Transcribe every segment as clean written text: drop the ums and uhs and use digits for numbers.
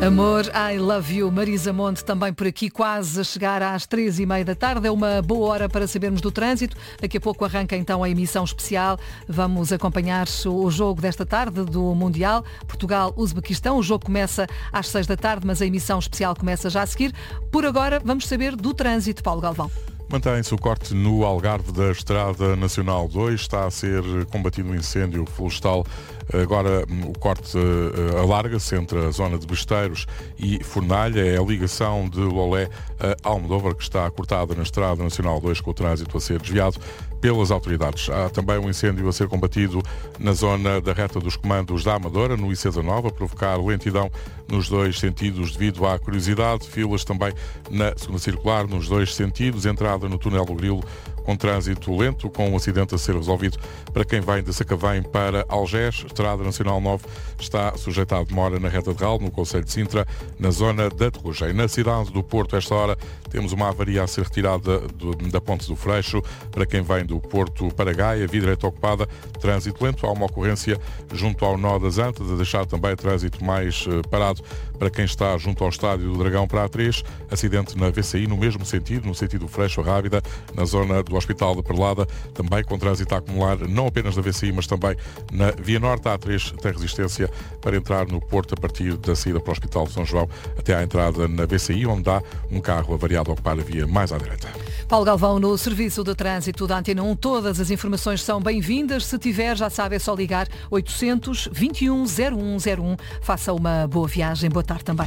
Amor, I love you. Marisa Monte também por aqui, quase a chegar às 3h30 da tarde. É uma boa hora para sabermos do trânsito. Daqui a pouco arranca então a emissão especial. Vamos acompanhar o jogo desta tarde do Mundial. Portugal-Uzbequistão. O jogo começa às 6 da tarde, mas a emissão especial começa já a seguir. Por agora, vamos saber do trânsito, Paulo Galvão. Mantém-se o corte no Algarve da Estrada Nacional 2. Está a ser combatido um incêndio florestal. Agora o corte alarga-se entre a zona de Besteiros e Fornalha. É a ligação de Lolé a Almodóvar que está cortada na Estrada Nacional 2, com o trânsito a ser desviado pelas autoridades. Há também um incêndio a ser combatido na zona da reta dos comandos da Amadora, no Icesa Nova, a provocar lentidão nos dois sentidos devido à curiosidade. Filas também na segunda circular, nos dois sentidos. Entrada no túnel do Grilo com trânsito lento, com um acidente a ser resolvido para quem vem de Sacavém para Algés. Estrada Nacional 9 está sujeita à demora na reta de Ral, no concelho de Sintra, na zona da Terrugem. Na cidade do Porto, a esta hora, temos uma avaria a ser retirada da Ponte do Freixo para quem vem do Porto para Gaia, via direita ocupada, trânsito lento. Há uma ocorrência junto ao nó das Antas, a deixar também trânsito mais parado para quem está junto ao Estádio do Dragão para a A3. Acidente na VCI, no mesmo sentido, no sentido Freixo-Rábida, na zona do Hospital de Perlada, também com trânsito a acumular, não apenas na VCI, mas também na Via Norte. A A3 tem resistência para entrar no Porto a partir da saída para o Hospital de São João até à entrada na VCI, onde há um carro avariado a ocupar a via mais à direita. Paulo Galvão, no Serviço de Trânsito da Antena 1, todas as informações são bem-vindas. Se tiver, já sabe, é só ligar 800 21 0101. Faça uma boa viagem. Boa tarde também.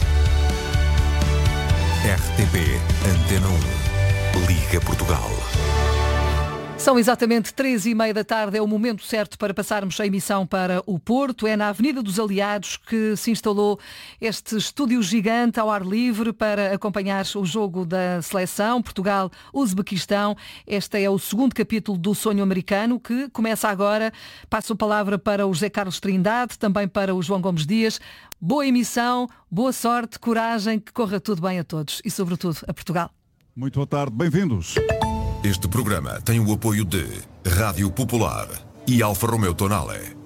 RTP Antena 1. Liga Portugal. São exatamente 3h30 da tarde, é o momento certo para passarmos a emissão para o Porto. É na Avenida dos Aliados que se instalou este estúdio gigante ao ar livre para acompanhar o jogo da seleção Portugal-Uzbequistão. Este é o segundo capítulo do sonho americano que começa agora. Passo a palavra para o José Carlos Trindade, também para o João Gomes Dias. Boa emissão, boa sorte, coragem, que corra tudo bem a todos e sobretudo a Portugal. Muito boa tarde, bem-vindos. Este programa tem o apoio de Rádio Popular e Alfa Romeo Tonale.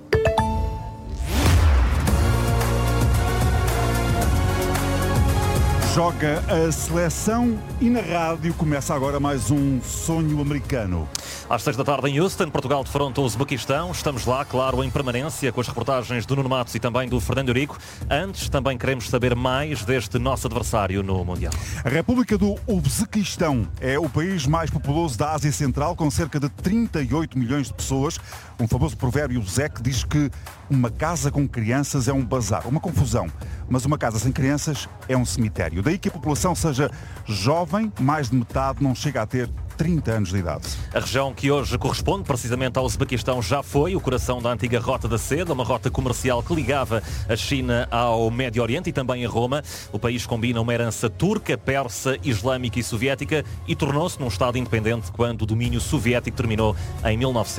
Joga a seleção e na rádio começa agora mais um sonho americano. Às 6 da tarde em Houston, Portugal defronta o Uzbequistão. Estamos lá, claro, em permanência, com as reportagens do Nuno Matos e também do Fernando Eurico. Antes, também queremos saber mais deste nosso adversário no Mundial. A República do Uzbequistão é o país mais populoso da Ásia Central, com cerca de 38 milhões de pessoas. Um famoso provérbio zec diz que uma casa com crianças é um bazar, uma confusão. Mas uma casa sem crianças é um cemitério. Daí que a população seja jovem, mais de metade não chega a ter 30 anos de idade. A região que hoje corresponde precisamente ao Uzbequistão já foi o coração da antiga Rota da Seda, uma rota comercial que ligava a China ao Médio Oriente e também a Roma. O país combina uma herança turca, persa, islâmica e soviética e tornou-se num Estado independente quando o domínio soviético terminou em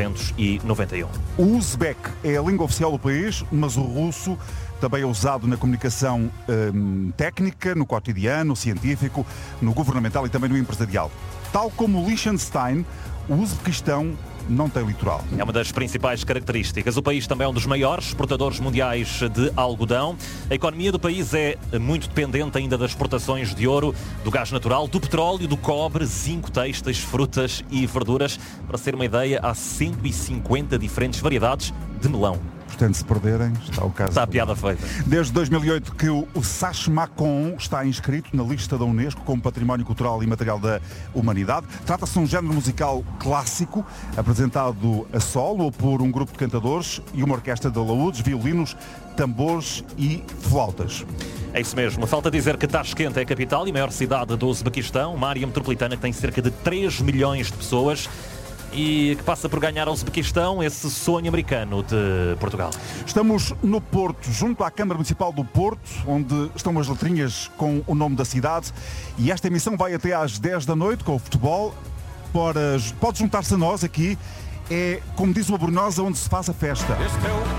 1991. O uzbek é a língua oficial do país, mas o russo também é usado na comunicação técnica, no cotidiano, científico, no governamental e também no empresarial. Tal como Liechtenstein, o Uzbequistão não tem litoral. É uma das principais características. O país também é um dos maiores exportadores mundiais de algodão. A economia do país é muito dependente ainda das exportações de ouro, do gás natural, do petróleo, do cobre, zinco, têxteis, frutas e verduras. Para ser uma ideia, há 150 diferentes variedades de melão. Portanto, se perderem, está o caso. Está a piada feita. Desde 2008 que o Sash-Macon está inscrito na lista da Unesco como Património Cultural e Material da Humanidade. Trata-se de um género musical clássico, apresentado a solo ou por um grupo de cantadores e uma orquestra de alaúdes, violinos, tambores e flautas. É isso mesmo. Falta dizer que Tashkent é a capital e maior cidade do Uzbequistão, uma área metropolitana que tem cerca de 3 milhões de pessoas e que passa por ganhar ao Uzbequistão esse sonho americano de Portugal. Estamos no Porto, junto à Câmara Municipal do Porto, onde estão as letrinhas com o nome da cidade, e esta emissão vai até às 10 da noite com o futebol. Pode juntar-se a nós aqui, é, como diz o Abrunhosa, onde se faz a festa.